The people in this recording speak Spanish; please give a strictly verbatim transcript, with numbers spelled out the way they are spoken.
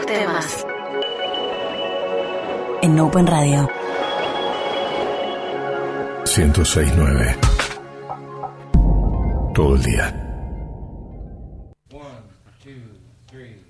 temas. En Open Radio. ciento seis punto nueve. Todo el día. One, two, three.